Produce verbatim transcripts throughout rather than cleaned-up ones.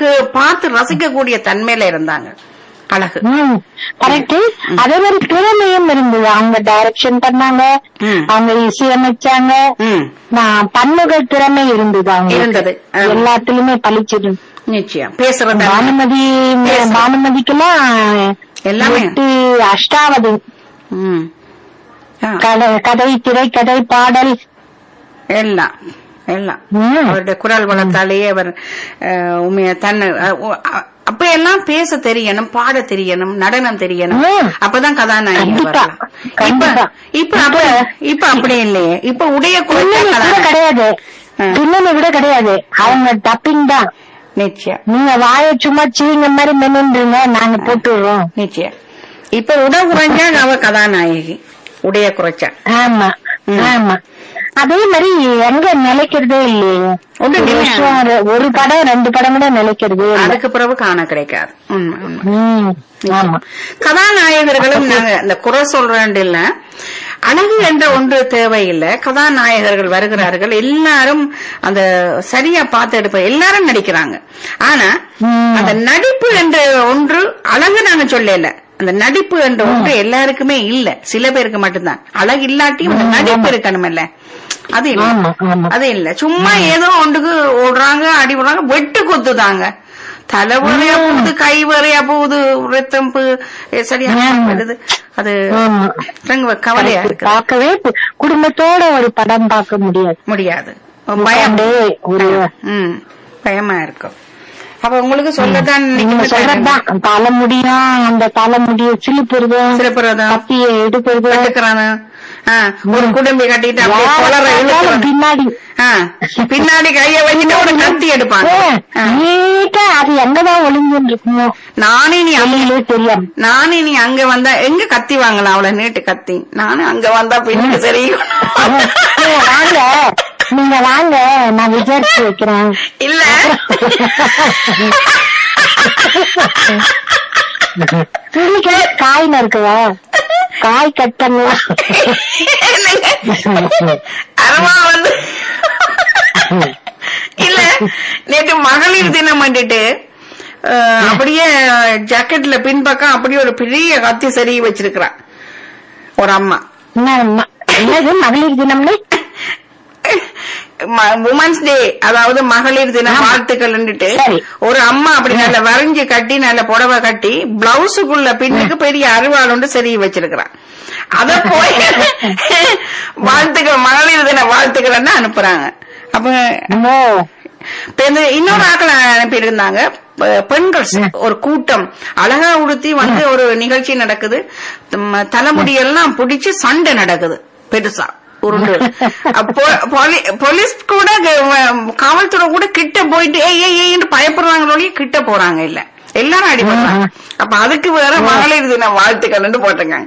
பார்க்க பார்த்து ரசிக்கக்கூடிய தன்மையில இருந்தாங்க. அழகு கரெக்ட். அதே மாதிரி திறமையும் இருந்தது. அவங்க டைரக்ஷன் பண்ணாங்க, அவங்க இசையமைச்சாங்க, பன்முக திறமை இருந்தது. அவங்க இருந்தது எல்லாத்துலயுமே பழிச்சிரு. நிச்சயம் பேசுறது பானுமதி பானுமதிக்கெல்லாம் எல்லாமே அஷ்டாவது கதை, திரைக்கதை, பாடல் எல்லாம் எல்லாம் அவருடைய குரல் வளர்த்தாலேயே அவர் உண்மைய தன்னை அப்ப எல்லாம் பேச தெரியணும், பாட தெரியணும், நடனம் தெரியணும், அப்பதான் கதாநாயகி வரலாம். இப்ப இப்ப அப்ப இப்ப அப்படி இல்லையே. இப்ப உடைய கிடையாது, பின்னணி விட கிடையாது, அவங்க டப்பிங் தான். நிச்சயம் நீங்க வாய சும்மா சீங்க மாதிரி மென்னுன்றீங்க, நாங்க போட்டுடுறோம். நிச்சயம் இப்ப உட குறைஞ்சா அவ கதாநாயகி, உடைய குறைச்சா. ஆமா ஆமா. அதே மாதிரி எங்க நிலைக்கிறதே இல்லையே. ஒரு படம் ரெண்டு படம் கூட நிலைக்கிறது, அதுக்கு பிறகு காண கிடைக்காது. கதாநாயகர்களும் நாங்க இந்த குறை சொல்றேன் இல்ல, அழகு என்ற ஒன்று தேவையில்லை. கதாநாயகர்கள் வருகிறார்கள், எல்லாரும் அந்த சரியா பார்த்து எடுப்ப எல்லாரும் நடிக்கிறாங்க. ஆனா அந்த நடிப்பு என்ற ஒன்று அழகு நாங்க சொல்லல. அந்த நடிப்பு என்ற ஒன்று எல்லாருக்குமே இல்ல, சில பேருக்கு மட்டும்தான். அழகு இல்லாட்டியும் அந்த நடிப்பு இருக்கணும் இல்ல, அது இல்ல. அது இல்ல, சும்மா ஏதோ ஒன்றுக்கு ஓடுறாங்க, அடி போடுறாங்க, வெட்டு கொத்துதாங்க, தலை வரையா போகுது, கை வரையா போகுது, ரத்தம் சரியா வருது. அது கவலையா இருக்கு. பார்க்கவே குடும்பத்தோட ஒரு படம் பார்க்க முடியாது முடியாது பயம், பயமா இருக்கும். அப்ப உங்களுக்கு சொல்லத்தான் சொல்றதுதான் தலைமுடியும், அந்த தலைமுடிய சிலுப்புறதும் சிலுப்புறதும் கத்திய எடுக்கிறது, எடுக்கிறானு ஒரு குடும்பி கட்டிட்டு பின்னாடி பின்னாடி கைய வச்சுட்டு ஒரு கத்தி எடுப்பாங்க. அது எங்கதான் ஒளிஞ்சுன்னு இருக்குமோ. நானே நீ அங்கே தெரியாது, நானே நீ அங்க வந்தா எங்க கத்தி வாங்கலாம், அவ்வளவு நீட்டு கத்தி. நானும் அங்க வந்தா பின்னாடி சரி வாங்க, நீங்க வாங்க, நான் விசாரிச்சு வைக்கிறேன். இல்ல காய் நறுக்குவா, காய் கட் பண்ணுவா. அருவா வந்து இல்ல, நேற்று மகளிர் தினம் வந்துட்டு அப்படியே ஜாக்கெட்ல பின்பக்கம் அப்படியே ஒரு பெரிய கத்தி சரி வச்சிருக்கிறான் ஒரு அம்மா. என்னது மகளிர் தினம்னு? உமன்ஸ் டே, அதாவது மகளிர் தின வாழ்த்துக்கள் ஒரு அம்மா அப்படி நல்ல வரைஞ்சு கட்டி நல்ல புடவை கட்டி பிளவுஸுக்குள்ள பின்னுக்கு பெரிய அருவாள் ஒன்று சரி வச்சிருக்கிறான். அத போய் வாழ்த்துக்கள், மகளிர் தின வாழ்த்துக்கள் அனுப்புறாங்க. அப்ப இன்னொரு ஆக்களை அனுப்பி இருந்தாங்க பெண்கள் ஒரு கூட்டம், அழகா உடுத்தி வந்து ஒரு நிகழ்ச்சி நடக்குது, தலைமுடியெல்லாம் பிடிச்சு சண்டை நடக்குது பெருசா உருண்டு. போலீஸ் கூட காவல்துறை கூட கிட்ட போயிட்டு ஏன்னு பயப்படுறாங்களோ கிட்ட போறாங்க இல்ல, எல்லாரும் அடிபடுறாங்க. அப்ப அதுக்கு வேற மகளிர் தின வாழ்த்துக்கள் போட்டிருக்காங்க.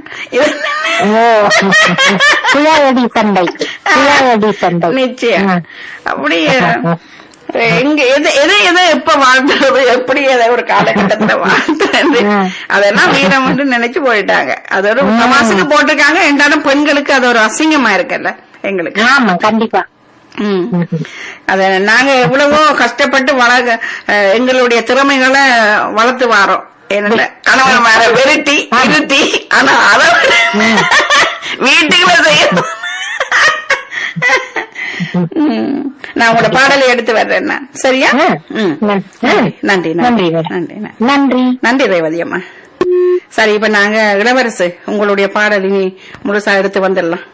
நிச்சயம் அப்படி எங்க எது எதை எதை எப்ப வாழ்த்துறது, எப்படி எதை ஒரு காலகட்டத்துல வாழ்த்துறது, அதெல்லாம் வீரம் வந்து நினைச்சு போயிட்டாங்க. அது ஒரு தமாசுக்கு போட்டிருக்காங்க. என்றாலும் பெண்களுக்கு அது ஒரு அசிங்கமா இருக்குல்ல எங்களுக்கு. ஆமா கண்டிப்பா. உம் அத நாங்க எவ்வளவோ கஷ்டப்பட்டு வளர்க்க எங்களுடைய திறமைகளை வளர்த்து வாரோம். என்ன கணவன் மேல வெறுட்டி இருட்டி, ஆனா அத வீட்டுக்குள்ள செய்ய. நான் உங்களோட பாடலை எடுத்து வர்றேன். சரியா? நன்றி நன்றி நன்றி நன்றி நன்றி ரேவதி அம்மா. சரி, இப்ப நாங்க இளவரசு உங்களுடைய பாடல் இனி முழுசா எடுத்து வந்துடலாம்.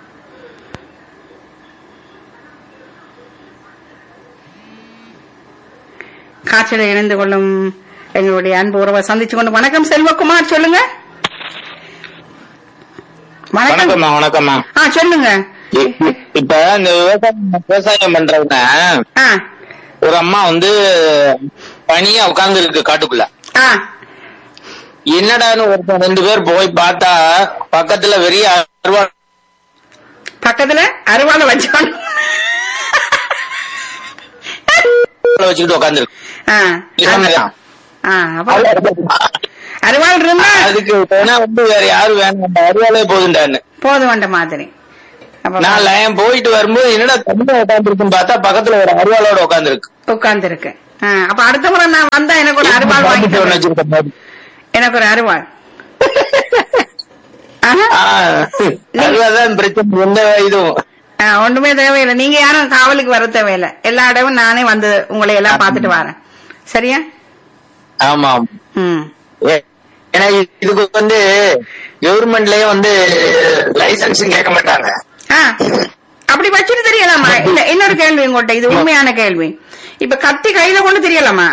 காட்சியில இணைந்து கொள்ளும் எங்களுடைய அன்பு உறவை சந்திச்சு கொண்டு. வணக்கம் செல்வகுமார், சொல்லுங்க. வணக்கம். வணக்கம்மா. ஆ சொல்லுங்க. இப்ப இந்த விவசாயம் விவசாயம் பண்றவங்க ஒரு அம்மா வந்து பனியா உட்கார்ந்து இருக்கு காட்டுக்குள்ள. என்னடான்னு ஒருத்தர் ரெண்டு பேர் போய் பார்த்தா பக்கத்துல வெறிய அருவா பக்கத்துல அருவாளை வச்சு வச்சுக்கிட்டு உட்கார்ந்து இருக்கு. அருவாள் இருந்தா அதுக்கு வந்து வேற யாரும் வேணும், அருவாளே போதுண்டான்னு போது வந்த மாதிரி. நான் போயிட்டு வரும்போது என்னடா தம்பி உட்காந்துருக்குன்னு பார்த்தா பக்கத்துல ஒரு அருவாளோட உட்காந்துருக்கு உட்காந்துருக்கு. அப்ப அடுத்த முறை நான் வந்தா எனக்கு ஒரு அருவாள் வாங்கி எனக்கு ஒரு அருவாள் ஒண்ணுமே தேவையில்லை. நீங்க யாரும் காவலுக்கு வர தேவையில்லை. எல்லா இடமும் நானே வந்து உங்களை எல்லாம் பாத்துட்டு வரேன். சரியா? ஆமா. ஏன்னா இதுக்கு வந்து கவர்மெண்ட்லயே வந்து லைசன்ஸ் கேட்க மாட்டாங்க. அப்படி வச்சுட்டு தெரியலாமா? இல்ல இன்னொரு கேள்வி உங்கள்கிட்ட, இது உண்மையான கேள்வி. இப்ப கத்தி கையில கொண்டு தெரியலாமா?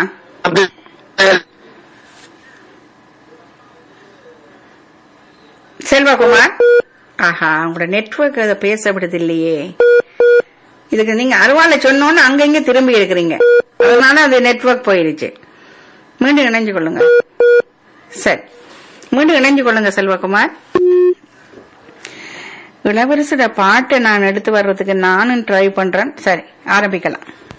செல்வகுமார், ஆஹா உங்களோட நெட்வொர்க் அதை பேச விடுது இல்லையே. இதுக்கு நீங்க அருவாளை சொன்னோன்னு அங்கங்க திரும்பி இருக்கிறீங்க, அதனால அது நெட்வொர்க் போயிருச்சு. மீண்டும் இணைஞ்சு கொள்ளுங்க. சரி, மீண்டும் இணைஞ்சு கொள்ளுங்க செல்வகுமார். இளவரசோட பாட்டை நான் எடுத்து வர்றதுக்கு நானும் ட்ரை பண்றேன். சரி, ஆரம்பிக்கலாம்.